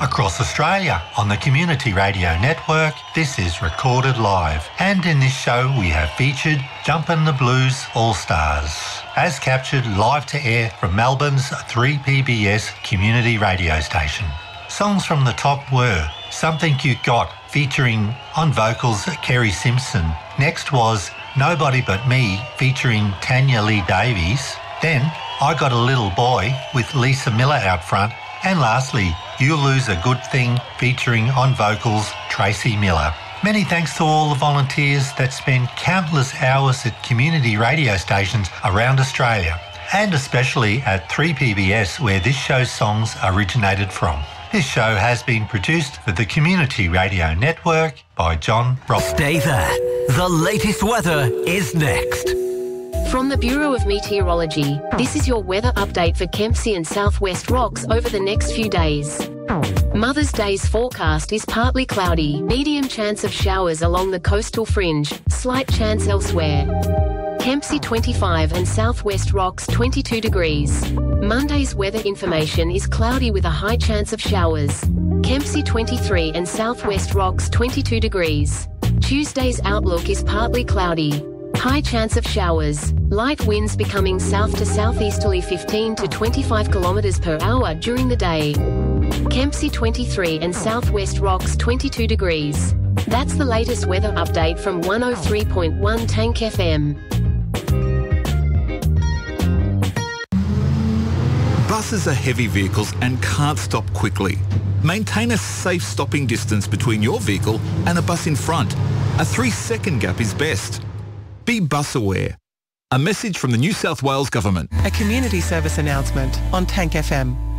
Across Australia on the Community Radio Network, this is Recorded Live. And in this show we have featured Jumpin' the Blues All-Stars, as captured live to air from Melbourne's 3PBS community radio station. Songs from the top were Something You Got, featuring on vocals Kerry Simpson. Next was Nobody But Me, featuring Tanya Lee Davies. Then I Got a Little Boy with Lisa Miller out front. And lastly, You'll Lose a Good Thing, featuring on vocals Tracy Miller. Many thanks to all the volunteers that spend countless hours at community radio stations around Australia, and especially at 3PBS, where this show's songs originated from. This show has been produced for the Community Radio Network by John Ross. Stay there. The latest weather is next. From the Bureau of Meteorology, this is your weather update for Kempsey and Southwest Rocks over the next few days. Mother's Day's forecast is partly cloudy, medium chance of showers along the coastal fringe, slight chance elsewhere. Kempsey 25 and Southwest Rocks 22 degrees. Monday's weather information is cloudy with a high chance of showers. Kempsey 23 and Southwest Rocks 22 degrees. Tuesday's outlook is partly cloudy. High chance of showers. Light winds becoming south to southeasterly 15 to 25 kilometers per hour during the day. Kempsey 23 and Southwest Rocks 22 degrees. That's the latest weather update from 103.1 Tank FM. Buses are heavy vehicles and can't stop quickly. Maintain a safe stopping distance between your vehicle and a bus in front. A 3-second gap is best. Be bus aware. A message from the New South Wales Government. A community service announcement on Tank FM.